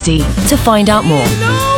University to find out more.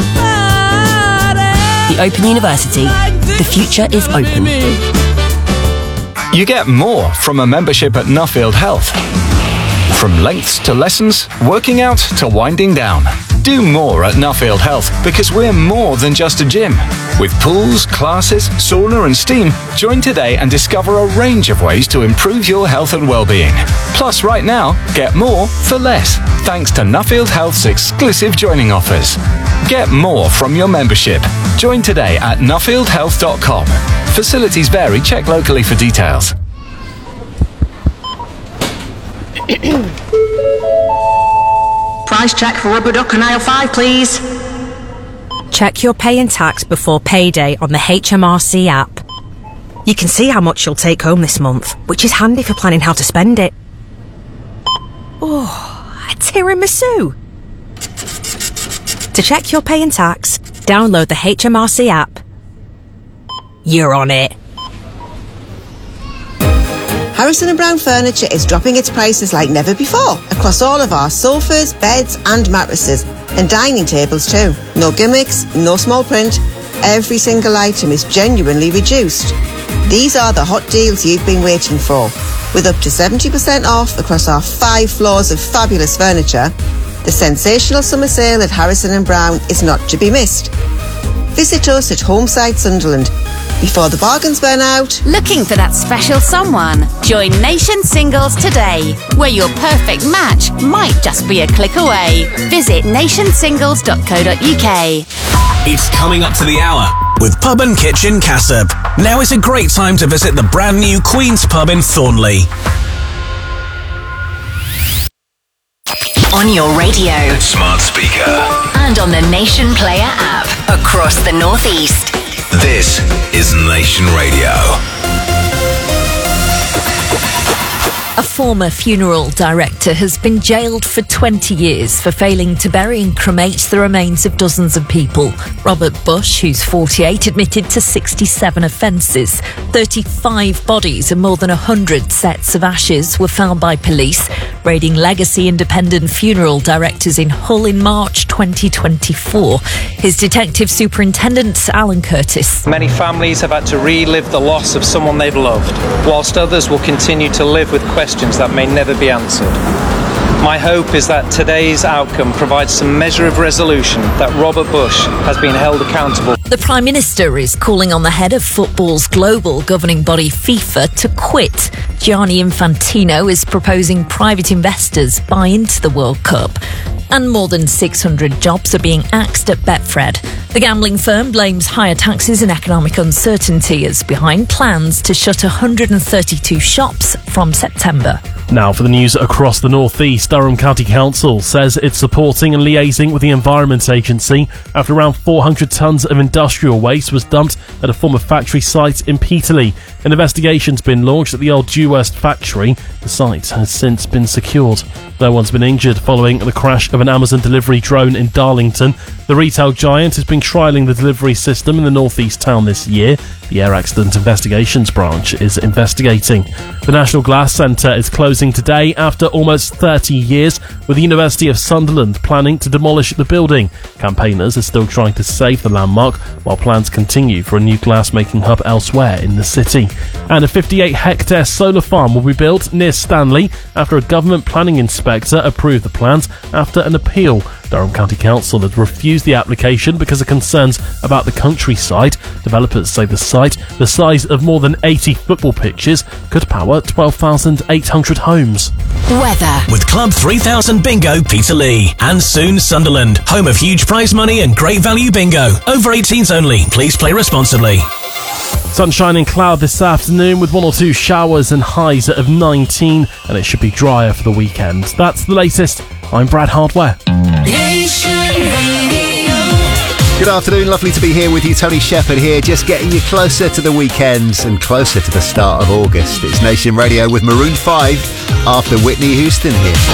The Open University. The future is open. You get more from a membership at Nuffield Health. From lengths to lessons, working out to winding down. Do more at Nuffield Health because we're more than just a gym. With pools, classes, sauna and steam, join today and discover a range of ways to improve your health and well-being. Plus, right now, get more for less, thanks to Nuffield Health's exclusive joining offers. Get more from your membership. Join today at nuffieldhealth.com. Facilities vary. Check locally for details. Price check for rubber duck and aisle 5, please. Check your pay and tax before payday on the HMRC app. You can see how much you'll take home this month, which is handy for planning how to spend it. Oh, a tiramisu! To check your pay and tax, download the HMRC app. You're on it. Harrison & Brown Furniture is dropping its prices like never before across all of our sofas, beds and mattresses, and dining tables too. No gimmicks, no small print. Every single item is genuinely reduced. These are the hot deals you've been waiting for. With up to 70% off across our 5 floors of fabulous furniture, the sensational summer sale at Harrison & Brown is not to be missed. Visit us at Homeside Sunderland before the bargains burn out. Looking for that special someone? Join Nation Singles today, where your perfect match might just be a click away. Visit nationsingles.co.uk. It's coming up to the hour with Pub and Kitchen Cassop. Now is a great time to visit the brand new Queen's Pub in Thornley. On your radio, Smart speaker, and on the Nation Player app across the Northeast. this is Nation Radio. A former funeral director has been jailed for 20 years for failing to bury and cremate the remains of dozens of people. Robert Bush, who's 48, admitted to 67 offences. 35 bodies and more than 100 sets of ashes were found by police, raiding legacy independent funeral directors in Hull in March 2024. His detective superintendent, Alan Curtis. Many families have had to relive the loss of someone they've loved, whilst others will continue to live with questions that may never be answered. My hope is that today's outcome provides some measure of resolution that Robert Bush has been held accountable. The Prime Minister is calling on the head of football's global governing body FIFA to quit. Gianni Infantino is proposing private investors buy into the World Cup. And more than 600 jobs are being axed at Betfred. The gambling firm blames higher taxes and economic uncertainty as behind plans to shut 132 shops from September. Now for the news across the North East. Durham County Council says it's supporting and liaising with the Environment Agency after around 400 tonnes of industrial waste was dumped at a former factory site in Peterlee. An investigation's been launched at the old Dewhurst factory. The site has since been secured. No one's been injured following the crash of an Amazon delivery drone in Darlington. The retail giant has been trialling the delivery system in the northeast town this year. The Air Accident Investigations Branch is investigating. The National Glass Centre is closing today after almost 30 years, with the University of Sunderland planning to demolish the building. Campaigners are still trying to save the landmark, while plans continue for a new glass-making hub elsewhere in the city. And a 58-hectare solar farm will be built near Stanley after a government planning inspector approved the plans after an appeal. Durham County Council had refused the application because of concerns about the countryside. Developers say the site, the size of more than 80 football pitches, could power 12,800 homes. Weather. With Club 3000 Bingo Peterlee. And soon Sunderland, home of huge prize money and great value bingo. Over 18s only. Please play responsibly. Sunshine and cloud this afternoon with 1 or 2 showers and highs of 19, and it should be drier for the weekend. That's the latest. I'm Brad Hardware. Good afternoon, lovely to be here with you. Tony Shepherd here, just getting you closer to the weekends and closer to the start of August. It's Nation Radio with Maroon 5 after Whitney Houston here.